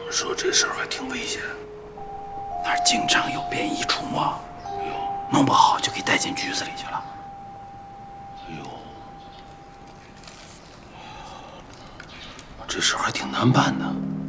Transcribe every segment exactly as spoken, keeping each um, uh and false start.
们说这事儿还挺危险， 那儿经常有变异出没，哎呦，弄不好就给带进局子里去了。 哎呦，这事儿还挺难办的。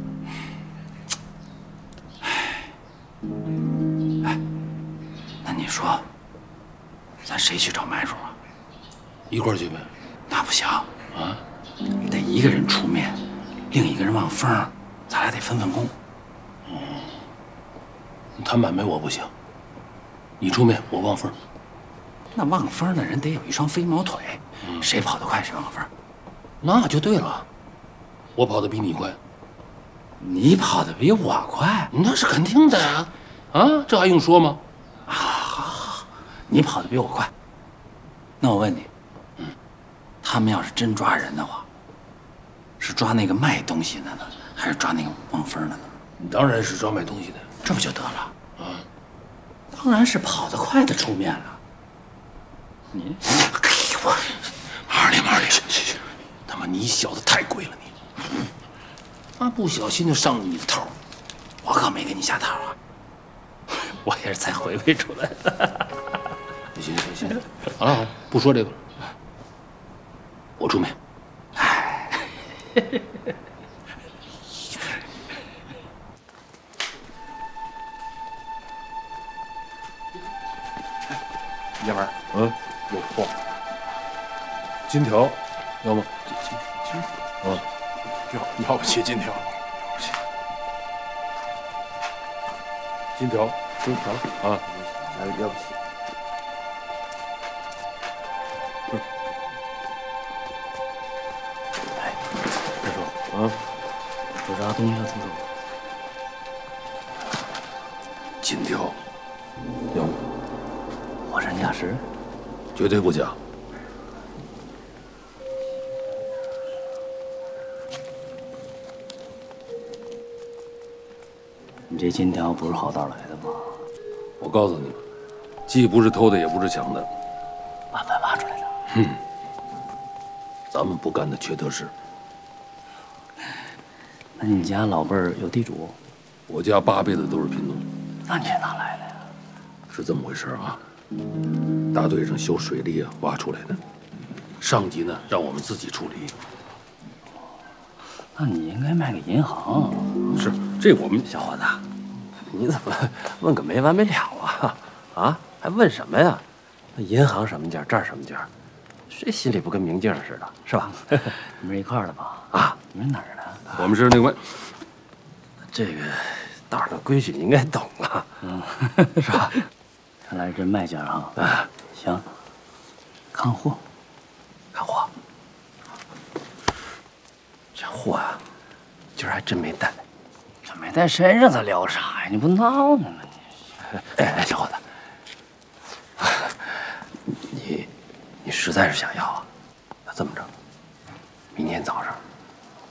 哎，那你说，咱谁去找买主啊？ 一块儿去呗。 那不行啊， 得一个人出面，另一个人望风，咱俩得分分工。 哦，谈买卖我不行，你出面，我望风。 那望风的人得有一双飞毛腿，嗯、谁跑得快谁望风。 那就对了，我跑得比你快。 你跑得比我快？ 那是肯定的呀！啊，这还用说吗？ 啊，好，好，你跑得比我快。那我问你，嗯，他们要是真抓人的话，是抓那个卖东西的呢，还是抓那个望风的呢？ 当然是抓卖东西的， 这不就得了？ 啊， 当然是跑得快的出面了。你， 哎呦我，二里二里，去去去，他妈你小子太贵了你！妈不小心就上了你的套， 我可没给你下套啊！我也是才回味出来的。 行行行，好了好了，不说这个了，我出面。 哎， 爷们儿，嗯，有货。金条，要吗？ 金金金， 嗯，要要不起金条，金条，金条啊，来要不起。嗯， 哎， 别说，啊， 有啥东西要出手？ 金条， 要吗？ 货真价实， 绝对不假。 你这金条不是好道来的吗？ 我告诉你们，既不是偷的，也不是抢的， 晚饭挖出来的。 哼，咱们不干的缺德事。 那你家老辈儿有地主？ 我家八辈子都是贫农。 那你是哪来的呀？ 是这么回事啊，大队上修水利啊，挖出来的。上级呢，让我们自己处理。 那你应该卖给银行。 是，这我们小伙子，你怎么问个没完没了啊？啊，还问什么呀？那银行什么价，这儿什么价，谁心里不跟明镜似的，是吧？ 你们是一块儿的吧？ 啊， 你们哪儿的？ 我们是那个， 这个道上的规矩你应该懂啊， 嗯， 是吧？ 看来真卖家啊。 啊， 行，看货， 看货。这货啊，今儿还真没带。 这没带身上，咱聊啥呀？你不闹呢吗？你， 哎哎，小伙子，你你实在是想要啊？那这么着，